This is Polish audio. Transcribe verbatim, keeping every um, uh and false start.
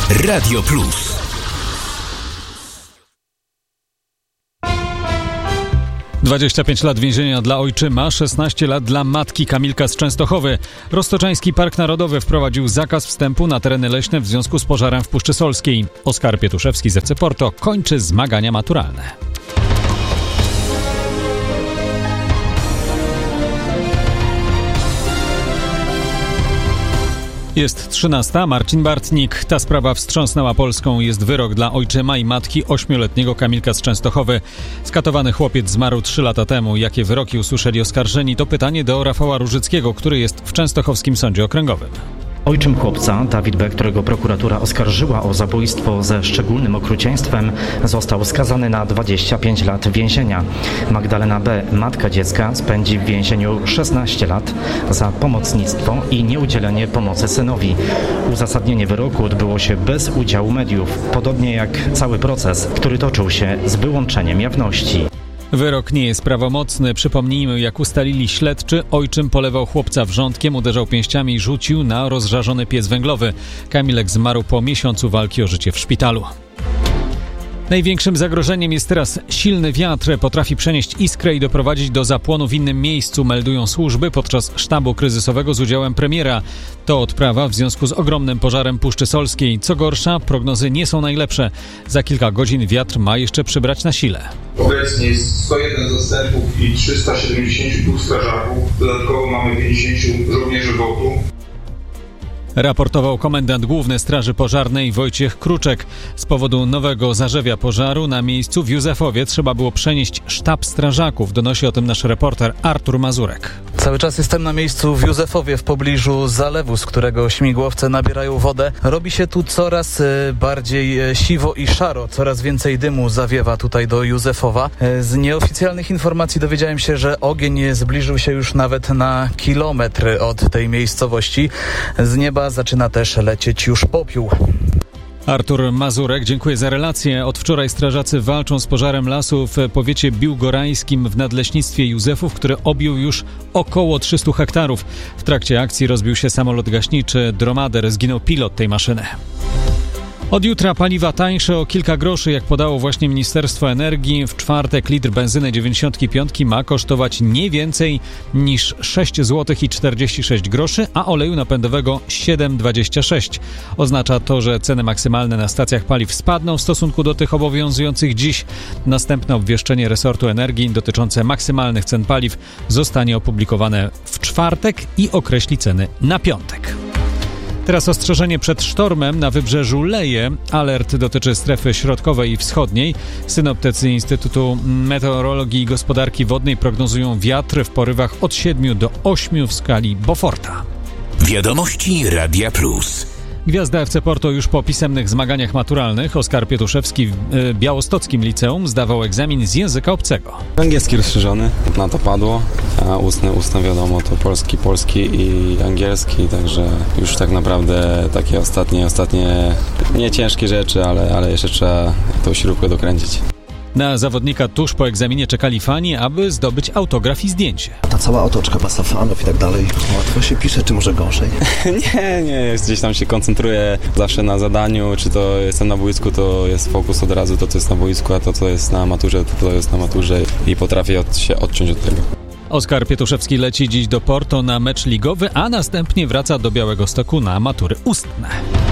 Radio Plus. dwadzieścia pięć lat więzienia dla ojczyma, szesnaście lat dla matki Kamilka z Częstochowy. Roztoczański Park Narodowy wprowadził zakaz wstępu na tereny leśne w związku z pożarem w Puszczy Solskiej. Oskar Pietuszewski z F C Porto kończy zmagania maturalne. Jest trzynasta. Marcin Bartnik. Ta sprawa wstrząsnęła Polską. Jest wyrok dla ojczyma i matki ośmioletniego Kamilka z Częstochowy. Skatowany chłopiec zmarł trzy lata temu. Jakie wyroki usłyszeli oskarżeni? To pytanie do Rafała Różyckiego, który jest w Częstochowskim Sądzie Okręgowym. Ojczym chłopca, Dawid B., którego prokuratura oskarżyła o zabójstwo ze szczególnym okrucieństwem, został skazany na dwadzieścia pięć lat więzienia. Magdalena B., matka dziecka, spędzi w więzieniu szesnaście lat za pomocnictwo i nieudzielenie pomocy synowi. Uzasadnienie wyroku odbyło się bez udziału mediów, podobnie jak cały proces, który toczył się z wyłączeniem jawności. Wyrok nie jest prawomocny. Przypomnijmy, jak ustalili śledczy, ojczym polewał chłopca wrzątkiem, uderzał pięściami i rzucił na rozżarzony piec węglowy. Kamilek zmarł po miesiącu walki o życie w szpitalu. Największym zagrożeniem jest teraz silny wiatr. Potrafi przenieść iskrę i doprowadzić do zapłonu w innym miejscu, meldują służby podczas sztabu kryzysowego z udziałem premiera. To odprawa w związku z ogromnym pożarem Puszczy Solskiej. Co gorsza, prognozy nie są najlepsze. Za kilka godzin wiatr ma jeszcze przybrać na sile. Obecnie jest sto jeden zastępów i trzysta siedemdziesiąt dwóch strażaków. Dodatkowo mamy pięćdziesięciu żołnierzy wotu. Raportował komendant główny Straży Pożarnej Wojciech Kruczek. Z powodu nowego zarzewia pożaru na miejscu w Józefowie trzeba było przenieść sztab strażaków. Donosi o tym nasz reporter Artur Mazurek. Cały czas jestem na miejscu w Józefowie, w pobliżu zalewu, z którego śmigłowce nabierają wodę. Robi się tu coraz bardziej siwo i szaro, coraz więcej dymu zawiewa tutaj do Józefowa. Z nieoficjalnych informacji dowiedziałem się, że ogień zbliżył się już nawet na kilometr od tej miejscowości. Z nieba zaczyna też lecieć już popiół. Artur Mazurek, dziękuję za relację. Od wczoraj strażacy walczą z pożarem lasu w powiecie biłgorajskim w nadleśnictwie Józefów, który objął już około trzysta hektarów. W trakcie akcji rozbił się samolot gaśniczy Dromader, zginął pilot tej maszyny. Od jutra paliwa tańsze o kilka groszy, jak podało właśnie Ministerstwo Energii. W czwartek litr benzyny dziewięćdziesiąt pięć ma kosztować nie więcej niż sześć złotych i czterdzieści sześć groszy, a oleju napędowego siedem dwadzieścia sześć. Oznacza to, że ceny maksymalne na stacjach paliw spadną w stosunku do tych obowiązujących dziś. Następne obwieszczenie resortu energii dotyczące maksymalnych cen paliw zostanie opublikowane w czwartek i określi ceny na piątek. Teraz ostrzeżenie przed sztormem na wybrzeżu leje. Alert dotyczy strefy środkowej i wschodniej. Synoptycy Instytutu Meteorologii i Gospodarki Wodnej prognozują wiatr w porywach od siedmiu do ośmiu w skali Beauforta. Wiadomości Radia Plus. Gwiazda F C Porto już po pisemnych zmaganiach maturalnych. Oskar Pietuszewski w y, białostockim liceum zdawał egzamin z języka obcego. Angielski rozszerzony, na to padło, a ustny, ustny wiadomo to polski, polski i angielski, także już tak naprawdę takie ostatnie, ostatnie nie ciężkie rzeczy, ale, ale jeszcze trzeba tą śrubkę dokręcić. Na zawodnika tuż po egzaminie czekali fani, aby zdobyć autograf i zdjęcie. Ta cała otoczka masa fanów i tak dalej. Łatwo się pisze, czy może gorzej? nie, nie, gdzieś tam się koncentruję zawsze na zadaniu, czy to jestem na boisku, to jest fokus od razu, to co jest na boisku, a to co jest na maturze, to to jest na maturze i potrafię od, się odciąć od tego. Oskar Pietuszewski leci dziś do Porto na mecz ligowy, a następnie wraca do Białegostoku na matury ustne.